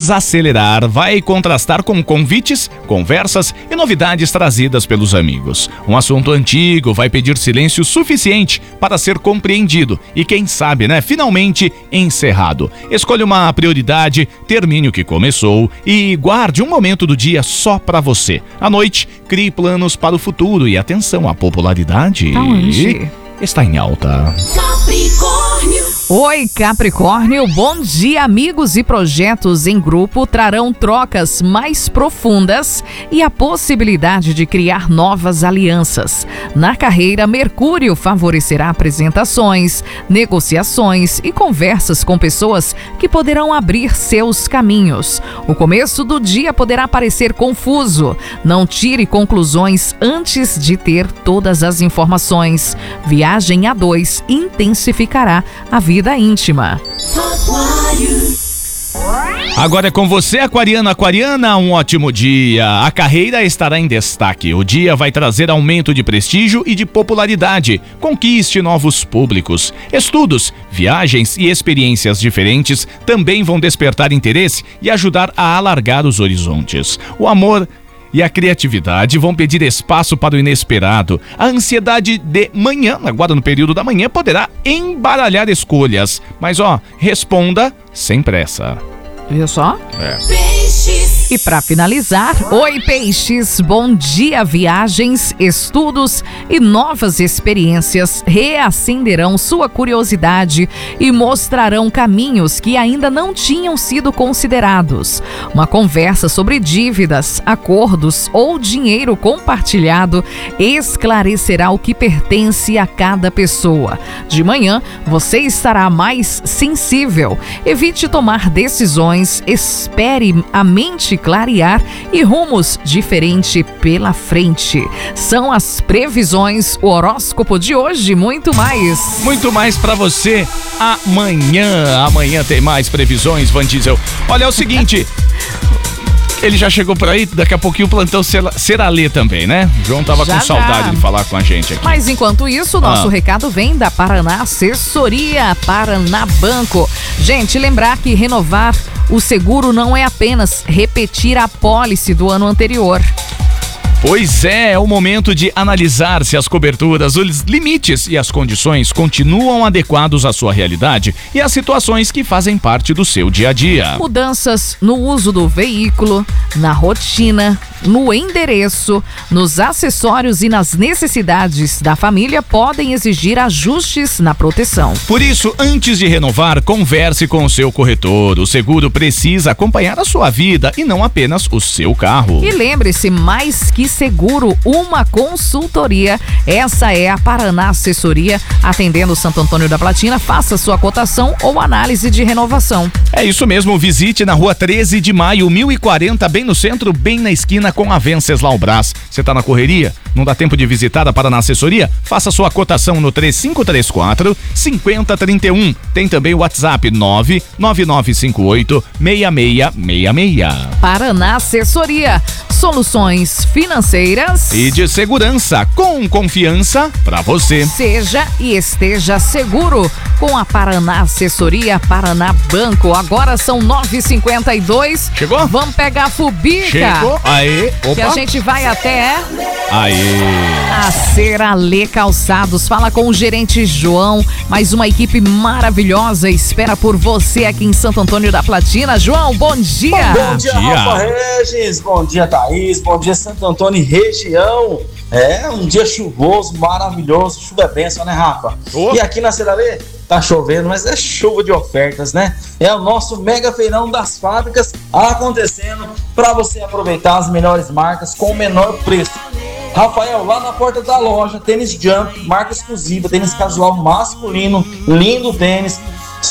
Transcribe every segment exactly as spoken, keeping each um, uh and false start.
desacelerar, vai contrastar com convites, conversas e novidades trazidas pelos amigos. Um assunto antigo vai pedir silêncio suficiente para ser compreendido e, quem sabe, né, finalmente encerrado. Escolha uma prioridade, termine o que começou e guarde um momento do dia só para você. À noite, crie planos para o futuro e atenção, a popularidade Aonde? está em alta. Capricórnio. Oi, Capricórnio, bom dia. Amigos e projetos em grupo trarão trocas mais profundas e a possibilidade de criar novas alianças. Na carreira, Mercúrio favorecerá apresentações, negociações e conversas com pessoas que poderão abrir seus caminhos. O começo do dia poderá parecer confuso. Não tire conclusões antes de ter todas as informações. Viagem a dois intensificará a vida íntima. Agora é com você, aquariano, aquariana, um ótimo dia. A carreira estará em destaque. O dia vai trazer aumento de prestígio e de popularidade. Conquiste novos públicos. Estudos, viagens e experiências diferentes também vão despertar interesse e ajudar a alargar os horizontes. O amor e a criatividade vão pedir espaço para o inesperado. A ansiedade de manhã, agora no período da manhã, poderá embaralhar escolhas. Mas ó, responda sem pressa. Viu só? É. E para finalizar, oi peixes, bom dia. Viagens, estudos e novas experiências reacenderão sua curiosidade e mostrarão caminhos que ainda não tinham sido considerados. Uma conversa sobre dívidas, acordos ou dinheiro compartilhado esclarecerá o que pertence a cada pessoa. De manhã, você estará mais sensível. Evite tomar decisões, espere a mente clarear e rumos diferentes pela frente. São as previsões, o horóscopo de hoje, muito mais. Muito mais pra você amanhã. Amanhã tem mais previsões, Van Diesel. Olha, é o seguinte... Ele já chegou por aí, daqui a pouquinho o plantão será ler também, né? O João tava já, com saudade já. de falar com a gente aqui. Mas enquanto isso, o nosso ah. recado vem da Paraná Assessoria, Paraná Banco. Gente, lembrar que renovar o seguro não é apenas repetir a apólice do ano anterior. Pois é, é o momento de analisar se as coberturas, os limites e as condições continuam adequados à sua realidade e às situações que fazem parte do seu dia a dia. Mudanças no uso do veículo, na rotina, no endereço, nos acessórios e nas necessidades da família podem exigir ajustes na proteção. Por isso, antes de renovar, converse com o seu corretor. O seguro precisa acompanhar a sua vida e não apenas o seu carro. E lembre-se, mais que seguro, uma consultoria. Essa é a Paraná Assessoria, atendendo Santo Antônio da Platina. Faça sua cotação ou análise de renovação. É isso mesmo, visite na rua treze de maio, mil e quarenta, bem no centro, bem na esquina com a Venceslau Brás. Você tá na correria? Não dá tempo de visitar a Paraná Assessoria? Faça sua cotação no três cinco três quatro, cinco zero três um. Tem também o WhatsApp nove nove nove cinco oito, seis seis seis seis. Paraná Assessoria, soluções financeiras e de segurança, com confiança para você. Seja e esteja seguro com a Paraná Assessoria, Paraná Banco. Agora são nove e cinquenta e dois. Chegou? Vamos pegar a Fubica. Chegou. Aê. Opa. Que a gente vai até... Aê. A Seralê Calçados. Fala com o gerente João. Mais uma equipe maravilhosa espera por você aqui em Santo Antônio da Platina. João, bom dia. Bom, bom dia, dia, Rafa Regis. Bom dia, Thaís. Bom dia, Santo Antônio e região. É um dia chuvoso, maravilhoso. Chuva é bênção, né, Rafa? Oh. E aqui na Seralê tá chovendo, mas é chuva de ofertas, né? É o nosso mega feirão das fábricas acontecendo para você aproveitar as melhores marcas com o menor preço. Rafael, lá na porta da loja, tênis Jump, marca exclusiva, tênis casual masculino, lindo tênis,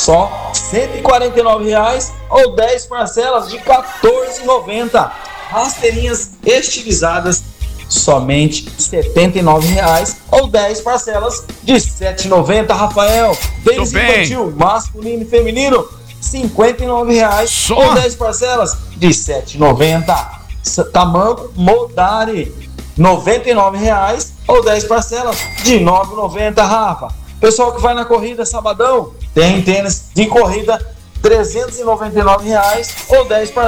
só cento e quarenta e nove reais ou dez parcelas de quatorze reais e noventa centavos. Rasteirinhas estilizadas, somente setenta e nove reais ou dez parcelas de sete reais e noventa centavos. Rafael, tênis infantil, masculino e feminino, cinquenta e nove reais Só? ou dez parcelas de sete reais e noventa centavos. Tamanco Modari, noventa e nove reais ou dez parcelas de nove reais e noventa centavos, Rafa. Pessoal que vai na corrida sabadão, tem tênis de corrida trezentos e noventa e nove reais ou dez parcelas